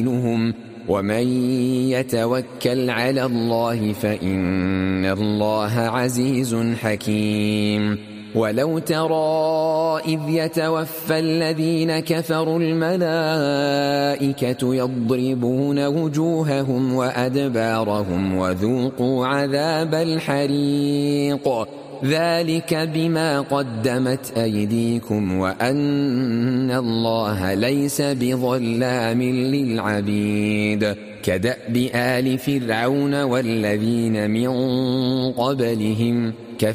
ومن يتوكل على الله فإن الله عزيز حكيم. ولو ترى إذ يتوفى الذين كفروا الملائكة يضربون وجوههم وأدبارهم وذوقوا عذاب الحريق ذلك بما قدمت أيديكم وأن الله ليس بظلام للعبيد. كدأب آل فرعون والذين من قبلهم